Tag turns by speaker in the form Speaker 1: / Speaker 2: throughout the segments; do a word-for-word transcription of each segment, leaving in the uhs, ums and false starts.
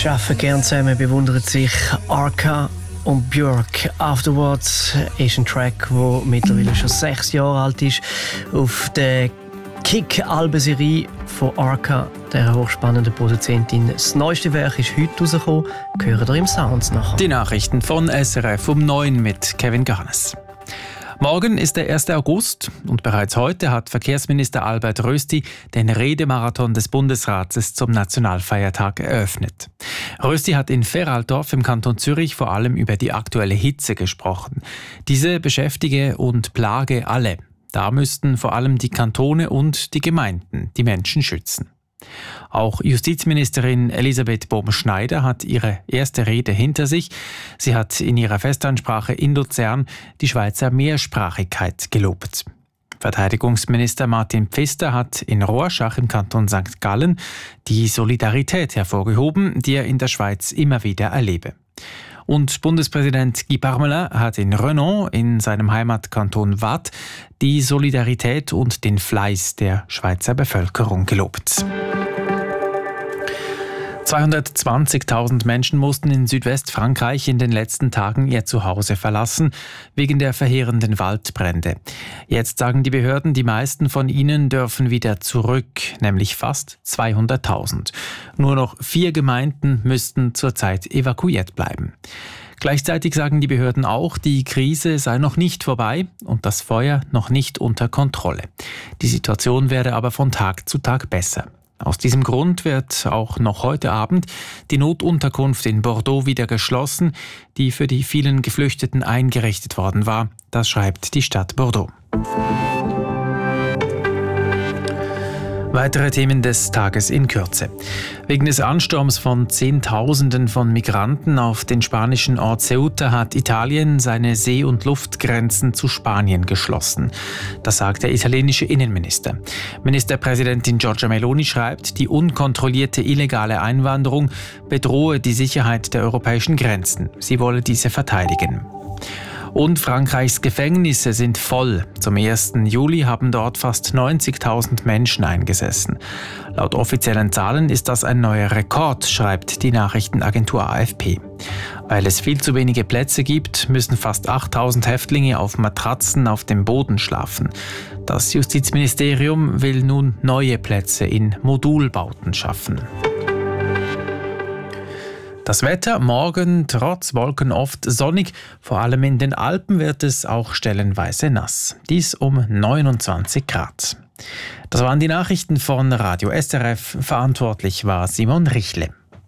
Speaker 1: arbeiten gerne zusammen, bewundern sich Arca und Björk. Afterwards ist ein Track, der mittlerweile schon sechs Jahre alt ist. Auf der Kick-Albenserie von Arca, der hochspannenden Produzentin. Das neueste Werk ist heute rausgekommen. Hören wir im Sounds nachher.
Speaker 2: Die Nachrichten von S R F um neun mit Kevin Garnes. Morgen ist der erste August und bereits heute hat Verkehrsminister Albert Rösti den Redemarathon des Bundesrates zum Nationalfeiertag eröffnet. Rösti hat in Feraldorf im Kanton Zürich vor allem über die aktuelle Hitze gesprochen. Diese beschäftige und plage alle. Da müssten vor allem die Kantone und die Gemeinden die Menschen schützen. Auch Justizministerin Elisabeth Bohm-Schneider hat ihre erste Rede hinter sich. Sie hat in ihrer Festansprache in Luzern die Schweizer Mehrsprachigkeit gelobt. Verteidigungsminister Martin Pfister hat in Rorschach im Kanton Sankt Gallen die Solidarität hervorgehoben, die er in der Schweiz immer wieder erlebe. Und Bundespräsident Guy Parmelin hat in Renon, in seinem Heimatkanton Waadt, die Solidarität und den Fleiß der Schweizer Bevölkerung gelobt. zweihundertzwanzigtausend Menschen mussten in Südwestfrankreich in den letzten Tagen ihr Zuhause verlassen, wegen der verheerenden Waldbrände. Jetzt sagen die Behörden, die meisten von ihnen dürfen wieder zurück, nämlich fast zweihunderttausend. Nur noch vier Gemeinden müssten zurzeit evakuiert bleiben. Gleichzeitig sagen die Behörden auch, die Krise sei noch nicht vorbei und das Feuer noch nicht unter Kontrolle. Die Situation werde aber von Tag zu Tag besser. Aus diesem Grund wird auch noch heute Abend die Notunterkunft in Bordeaux wieder geschlossen, die für die vielen Geflüchteten eingerichtet worden war. Das schreibt die Stadt Bordeaux. Weitere Themen des Tages in Kürze. Wegen des Ansturms von Zehntausenden von Migranten auf den spanischen Ort Ceuta hat Italien seine See- und Luftgrenzen zu Spanien geschlossen. Das sagt der italienische Innenminister. Ministerpräsidentin Giorgia Meloni schreibt, die unkontrollierte illegale Einwanderung bedrohe die Sicherheit der europäischen Grenzen. Sie wolle diese verteidigen. Und Frankreichs Gefängnisse sind voll. Zum ersten Juli haben dort fast neunzigtausend Menschen eingesessen. Laut offiziellen Zahlen ist das ein neuer Rekord, schreibt die Nachrichtenagentur A F P. Weil es viel zu wenige Plätze gibt, müssen fast achttausend Häftlinge auf Matratzen auf dem Boden schlafen. Das Justizministerium will nun neue Plätze in Modulbauten schaffen. Das Wetter morgen trotz Wolken oft sonnig, vor allem in den Alpen wird es auch stellenweise nass. Dies um neunundzwanzig Grad. Das waren die Nachrichten von Radio S R F. Verantwortlich war Simon Richle.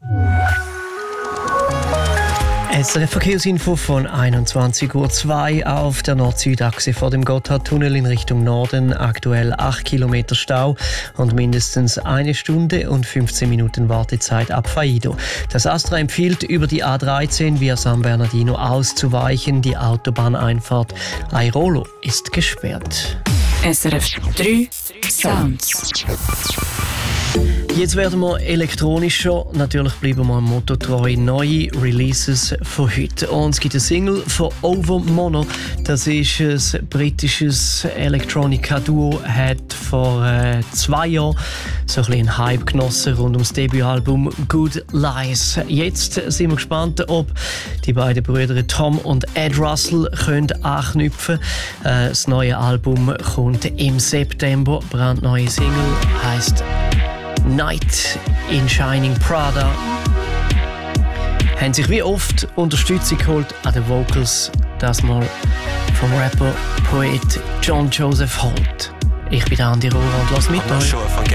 Speaker 1: S R F-Verkehrsinfo von einundzwanzig Uhr zwei auf der Nord-Süd-Achse vor dem Gotthardtunnel in Richtung Norden. Aktuell acht Kilometer Stau und mindestens eine Stunde und fünfzehn Minuten Wartezeit ab Faido. Das Astra empfiehlt, über die A dreizehn via San Bernardino auszuweichen. Die Autobahneinfahrt Airolo ist gesperrt.
Speaker 3: S R F drei Sounds.
Speaker 1: Jetzt werden wir elektronischer. Natürlich bleiben wir am Motto treu. Neue Releases von heute. Und es gibt eine Single von Over Mono. Das ist ein britisches Electronica-Duo. Hat vor äh, zwei Jahren so ein bisschen einen Hype genossen rund ums Debütalbum Good Lies. Jetzt sind wir gespannt, ob die beiden Brüder Tom und Ed Russell können anknüpfen können. Äh, das neue Album kommt im September. Brandneue Single heisst Night in Shining Prada. Haben sich wie oft Unterstützung geholt an den Vocals, das mal vom Rapper, Poet John Joseph Holt. Ich bin Andi Rohrer und lass mit euch.